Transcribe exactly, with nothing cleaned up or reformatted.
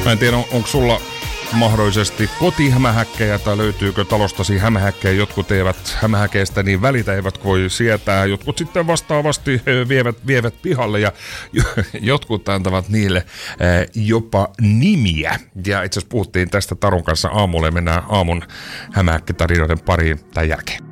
Mä en tiedä, on, onko sulla mahdollisesti kotihämähäkkejä tai löytyykö talostasi hämähäkkejä. Jotkut eivät hämähäkeistä niin välitä, eivät voi sietää. Jotkut sitten vastaavasti vievät, vievät pihalle ja jotkut antavat niille jopa nimiä. Ja itse asiassa puhuttiin tästä Tarun kanssa aamulla ja mennään aamun hämähäkkitarinoiden pariin tämän jälkeen.